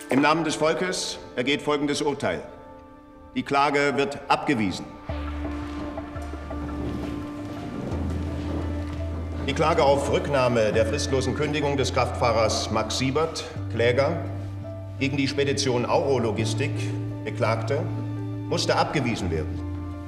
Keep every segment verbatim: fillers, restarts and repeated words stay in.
Im Namen des Volkes ergeht folgendes Urteil. Die Klage wird abgewiesen. Die Klage auf Rücknahme der fristlosen Kündigung des Kraftfahrers Max Siebert, Kläger, gegen die Spedition Auro-Logistik, Beklagte, musste abgewiesen werden.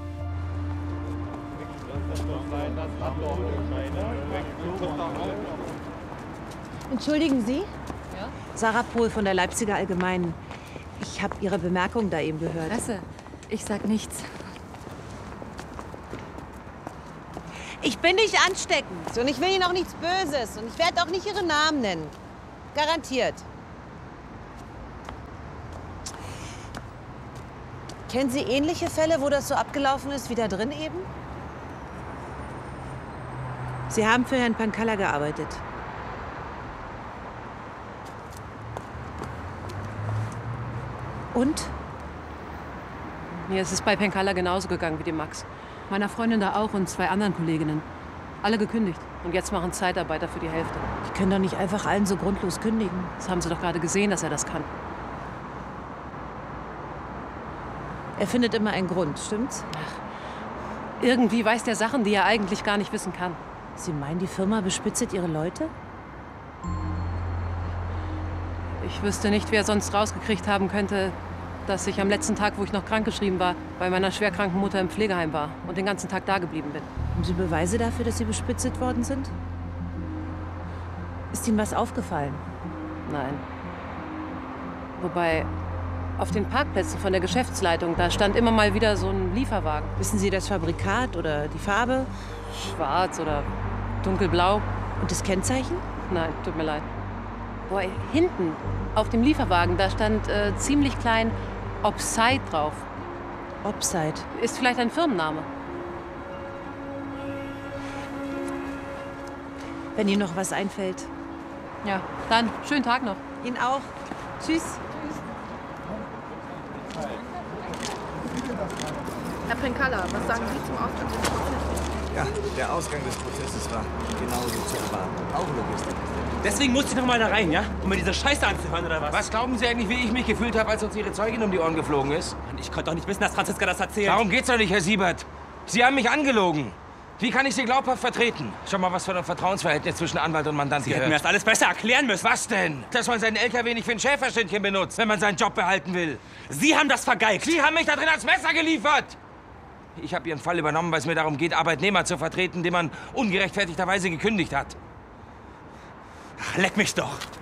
Entschuldigen Sie? Ja? Sarah Pohl von der Leipziger Allgemeinen. Ich habe Ihre Bemerkung da eben gehört. Presse. Ich sag nichts. Ich bin nicht ansteckend und ich will Ihnen auch nichts Böses. Und ich werde auch nicht Ihren Namen nennen. Garantiert. Kennen Sie ähnliche Fälle, wo das so abgelaufen ist wie da drin eben? Sie haben für Herrn Pankalla gearbeitet. Und? Mir ist es bei Pankalla genauso gegangen wie dem Max. Meiner Freundin da auch und zwei anderen Kolleginnen. Alle gekündigt. Und jetzt machen Zeitarbeiter für die Hälfte. Die können doch nicht einfach allen so grundlos kündigen. Das haben Sie doch gerade gesehen, dass er das kann. Er findet immer einen Grund, stimmt's? Ach, irgendwie weiß der Sachen, die er eigentlich gar nicht wissen kann. Sie meinen, die Firma bespitzelt ihre Leute? Ich wüsste nicht, wer sonst rausgekriegt haben könnte, dass ich am letzten Tag, wo ich noch krankgeschrieben war, bei meiner schwerkranken Mutter im Pflegeheim war und den ganzen Tag da geblieben bin. Haben Sie Beweise dafür, dass Sie bespitzelt worden sind? Ist Ihnen was aufgefallen? Nein. Wobei, auf den Parkplätzen von der Geschäftsleitung, da stand immer mal wieder so ein Lieferwagen. Wissen Sie das Fabrikat oder die Farbe? Schwarz oder dunkelblau. Und das Kennzeichen? Nein, tut mir leid. Boah, hinten auf dem Lieferwagen, da stand äh, ziemlich klein Opside drauf. Opside? Ist vielleicht ein Firmenname. Wenn Ihnen noch was einfällt. Ja, dann schönen Tag noch. Ihnen auch. Tschüss. Herr Pankalla, was sagen Sie zum Ausgang des Prozesses? Ja, der Ausgang des Prozesses war genauso zu erwarten. Auch Logistik. Deswegen musste ich noch mal da rein, ja? Um mir diese Scheiße anzuhören, oder was? Was glauben Sie eigentlich, wie ich mich gefühlt habe, als uns Ihre Zeugin um die Ohren geflogen ist? Mann, ich konnte doch nicht wissen, dass Franziska das erzählt. Darum geht's doch nicht, Herr Siebert. Sie haben mich angelogen. Wie kann ich Sie glaubhaft vertreten? Schon mal was von einem Vertrauensverhältnis zwischen Anwalt und Mandant Sie gehört. hätten mir das alles besser erklären müssen. Was denn? Dass man seinen L K W nicht für ein Schäferstündchen benutzt, wenn man seinen Job behalten will. Sie haben das vergeigt. Sie haben mich da drin als Messer geliefert. Ich habe Ihren Fall übernommen, weil es mir darum geht, Arbeitnehmer zu vertreten, die man ungerechtfertigterweise gekündigt hat. Ach, leck mich doch.